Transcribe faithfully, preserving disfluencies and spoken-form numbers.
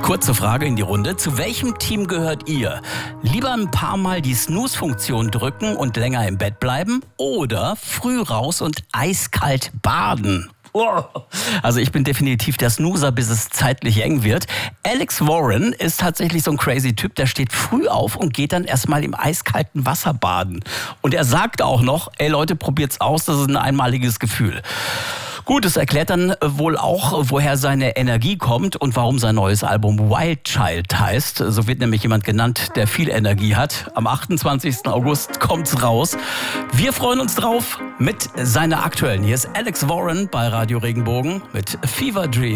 Kurze Frage in die Runde. Zu welchem Team gehört ihr? Lieber ein paar Mal die Snooze-Funktion drücken und länger im Bett bleiben oder früh raus und eiskalt baden? Also ich bin definitiv der Snoozer, bis es zeitlich eng wird. Alex Warren ist tatsächlich so ein crazy Typ, der steht früh auf und geht dann erstmal im eiskalten Wasser baden. Und er sagt auch noch, ey Leute, probiert's aus, das ist ein einmaliges Gefühl. Gut, es erklärt dann wohl auch, woher seine Energie kommt und warum sein neues Album Wild Child heißt. So wird nämlich jemand genannt, der viel Energie hat. Am achtundzwanzigsten August kommt's raus. Wir freuen uns drauf mit seiner aktuellen. Hier ist Alex Warren bei Radio Regenbogen mit Fever Dream.